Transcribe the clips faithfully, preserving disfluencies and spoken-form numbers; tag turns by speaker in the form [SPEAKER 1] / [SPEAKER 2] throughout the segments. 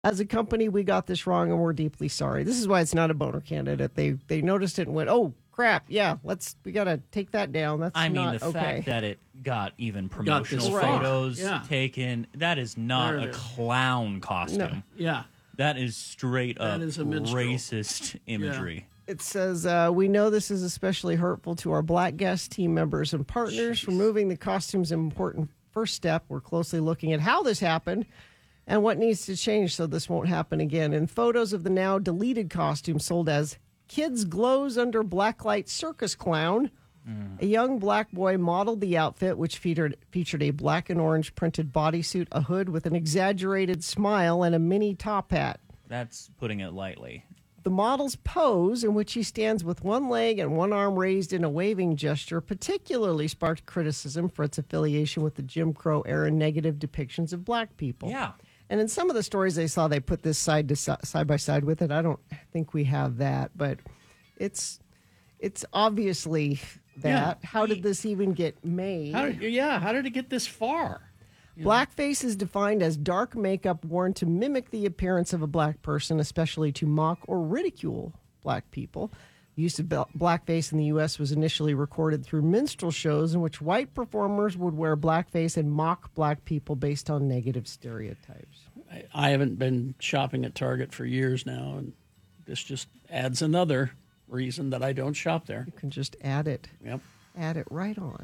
[SPEAKER 1] As a company, we got this wrong and we're deeply sorry. This is why it's not a boner candidate. They they noticed it and went, oh, crap, yeah, let's we got to take that down. That's
[SPEAKER 2] I mean,
[SPEAKER 1] not
[SPEAKER 2] the
[SPEAKER 1] okay.
[SPEAKER 2] fact that it got even
[SPEAKER 3] Got
[SPEAKER 2] promotional
[SPEAKER 3] this far.
[SPEAKER 2] photos
[SPEAKER 3] Yeah.
[SPEAKER 2] taken, that is not
[SPEAKER 3] There it
[SPEAKER 2] a
[SPEAKER 3] is.
[SPEAKER 2] clown costume.
[SPEAKER 1] No.
[SPEAKER 3] Yeah.
[SPEAKER 2] That is straight
[SPEAKER 3] That
[SPEAKER 2] up
[SPEAKER 3] is a minstrel.
[SPEAKER 2] racist imagery.
[SPEAKER 1] It says, uh, we know this is especially hurtful to our black guest team members and partners. Removing the costumes is an important first step. We're closely looking at how this happened and what needs to change so this won't happen again. And photos of the now deleted costume sold as Kids Glows Under Blacklight Circus Clown. A young black boy modeled the outfit, which featured featured a black and orange printed bodysuit, a hood with an exaggerated smile, and a mini top hat.
[SPEAKER 2] That's putting it lightly.
[SPEAKER 1] The model's pose, in which he stands with one leg and one arm raised in a waving gesture, particularly sparked criticism for its affiliation with the Jim Crow era negative depictions of black people.
[SPEAKER 2] Yeah.
[SPEAKER 1] And in some of the stories they saw, they put this side to si- side by side with it. I don't think we have that, but it's it's obviously that.
[SPEAKER 3] Yeah.
[SPEAKER 1] How did this even get made?
[SPEAKER 3] How did, yeah, how did it get this far?
[SPEAKER 1] Blackface is defined as dark makeup worn to mimic the appearance of a black person, especially to mock or ridicule black people. The use of bel- blackface in the U S was initially recorded through minstrel shows in which white performers would wear blackface and mock black people based on negative stereotypes.
[SPEAKER 3] I, I haven't been shopping at Target for years now, and this just adds another reason that I don't shop there.
[SPEAKER 1] You can just add it,
[SPEAKER 3] Yep.
[SPEAKER 1] add it right on.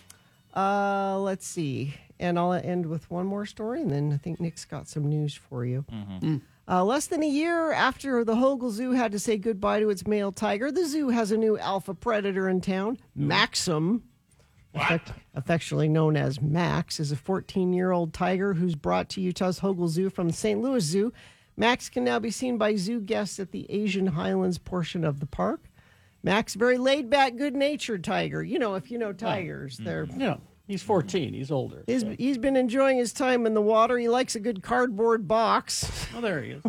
[SPEAKER 1] Uh, let's see. And I'll end with one more story, and then I think Nick's got some news for you. Uh, less than a year after the Hogle Zoo had to say goodbye to its male tiger, the zoo has a new alpha predator in town. Maxim, affect- affectionately known as Max, is a fourteen-year-old tiger who's brought to Utah's Hogle Zoo from the Saint Louis Zoo. Max can now be seen by zoo guests at the Asian Highlands portion of the park. Max, very laid-back, good-natured tiger. You know, if you know tigers, they're...
[SPEAKER 3] Yeah. He's fourteen. He's older.
[SPEAKER 1] He's,
[SPEAKER 3] so-
[SPEAKER 1] he's been enjoying his time in the water. He likes a good cardboard box.
[SPEAKER 3] Oh, there he is.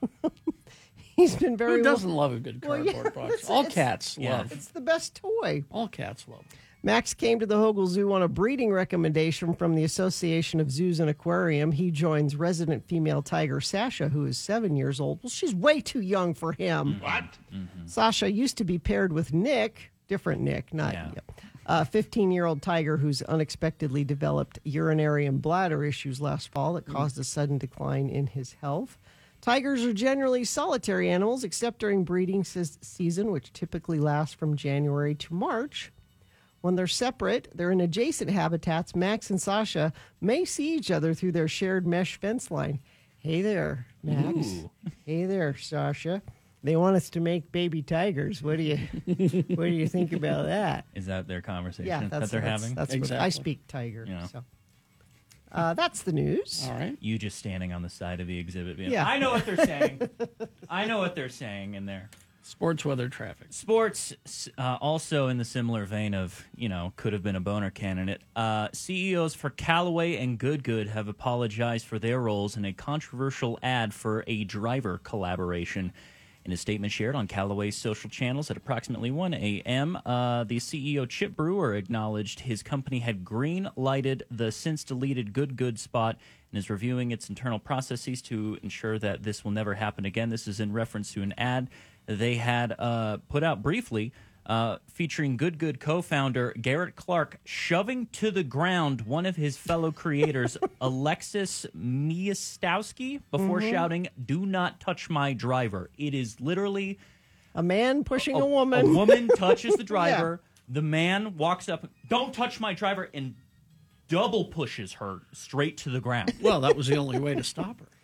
[SPEAKER 1] He's been very
[SPEAKER 3] Who
[SPEAKER 1] well-
[SPEAKER 3] doesn't love a good
[SPEAKER 1] Well,
[SPEAKER 3] cardboard
[SPEAKER 1] yeah,
[SPEAKER 3] box?
[SPEAKER 1] it's-
[SPEAKER 3] All
[SPEAKER 1] it's-
[SPEAKER 3] cats
[SPEAKER 2] yeah.
[SPEAKER 3] love.
[SPEAKER 1] It's the best toy.
[SPEAKER 3] All cats love.
[SPEAKER 1] Max came to the Hogle Zoo on a breeding recommendation from the Association of Zoos and Aquarium. He joins resident female tiger Sasha, who is seven years old. Well, she's way too young for him.
[SPEAKER 4] What?
[SPEAKER 1] Sasha used to be paired with Nick, different Nick, not
[SPEAKER 2] Yeah.
[SPEAKER 1] yep. a fifteen-year-old tiger who's unexpectedly developed urinary and bladder issues last fall that caused a sudden decline in his health. Tigers are generally solitary animals, except during breeding se- season, which typically lasts from January to March. When they're separate, they're in adjacent habitats. Max and Sasha may see each other through their shared mesh fence line. Hey there, Max.
[SPEAKER 2] Ooh.
[SPEAKER 1] Hey there, Sasha. They want us to make baby tigers. What do you what do you think about that?
[SPEAKER 2] Is that their conversation
[SPEAKER 1] Yeah,
[SPEAKER 2] that
[SPEAKER 1] that's
[SPEAKER 2] they're
[SPEAKER 1] that's,
[SPEAKER 2] having?
[SPEAKER 1] That's what I
[SPEAKER 3] Exactly.
[SPEAKER 1] speak tiger.
[SPEAKER 2] Yeah.
[SPEAKER 1] So uh, that's the news.
[SPEAKER 3] All right.
[SPEAKER 2] You just standing on the side of the exhibit being,
[SPEAKER 1] Yeah.
[SPEAKER 2] I know what they're saying. I know what they're saying in there.
[SPEAKER 3] Sports, weather, traffic.
[SPEAKER 2] Sports, uh, also in the similar vein of, you know, could have been a boner candidate. Uh, C E Os for Callaway and Good Good have apologized for their roles in a controversial ad for a driver collaboration. In a statement shared on Callaway's social channels at approximately one a.m., uh, the C E O, Chip Brewer, acknowledged his company had green-lighted the since-deleted Good Good spot and is reviewing its internal processes to ensure that this will never happen again. This is in reference to an ad they had uh, put out briefly uh, featuring Good Good co-founder Garrett Clark shoving to the ground one of his fellow creators, Alexis Miastowski, before shouting, "Do not touch my driver." It is literally
[SPEAKER 1] A man pushing a,
[SPEAKER 2] a
[SPEAKER 1] woman.
[SPEAKER 2] A woman touches the driver. The man walks up, "Don't touch my driver," and double pushes her straight to the ground.
[SPEAKER 3] Well, that was the only way to stop her.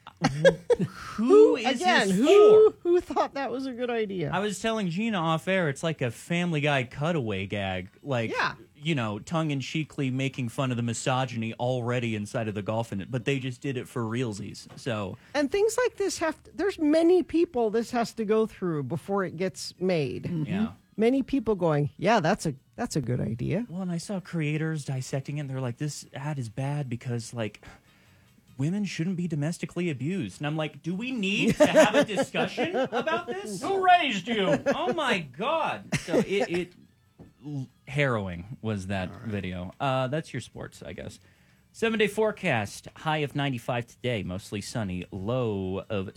[SPEAKER 2] Who is
[SPEAKER 1] Again,
[SPEAKER 2] this
[SPEAKER 1] who
[SPEAKER 2] for?
[SPEAKER 1] who thought that was a good idea?
[SPEAKER 2] I was telling Gina off air, it's like a Family Guy cutaway gag. Like,
[SPEAKER 1] Yeah.
[SPEAKER 2] you know, tongue-in-cheekly making fun of the misogyny already inside of the golf, in it, but they just did it for realsies. So,
[SPEAKER 1] and things like this have to, there's many people this has to go through before it gets made.
[SPEAKER 2] yeah.
[SPEAKER 1] Many people going, yeah, that's a that's a good idea.
[SPEAKER 2] Well, and I saw creators dissecting it, and they're like, this ad is bad because, like, women shouldn't be domestically abused. And I'm like, do we need to have a discussion about this? Who raised you? Oh, my God. So it, it harrowing was that video. Uh, that's your sports, I guess. Seven day forecast, high of ninety-five today, mostly sunny, low of